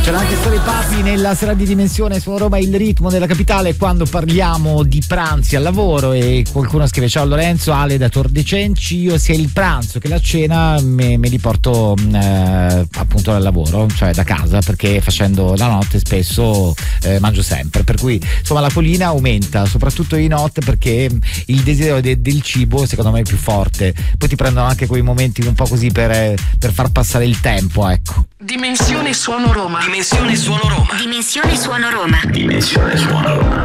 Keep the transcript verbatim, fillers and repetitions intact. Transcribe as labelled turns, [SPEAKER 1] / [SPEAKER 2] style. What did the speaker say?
[SPEAKER 1] C'era anche Story Papi nella sera di Dimensione su Roma, il ritmo della capitale, quando parliamo di pranzi al lavoro. E qualcuno scrive: ciao Lorenzo, Ale da Tor de Cenci, io sia il pranzo che la cena me, me li porto eh, appunto dal lavoro, cioè da casa, perché facendo la notte spesso eh, mangio sempre, per cui insomma la colina aumenta soprattutto di notte, perché il desiderio de, del cibo secondo me è più forte. Poi ti prendono anche quei momenti un po' così per, per far passare il tempo, ecco.
[SPEAKER 2] Dimensione Suono Roma.
[SPEAKER 3] Dimensione Suono Roma.
[SPEAKER 2] Dimensione Suono Roma.
[SPEAKER 3] Dimensione Suono Roma.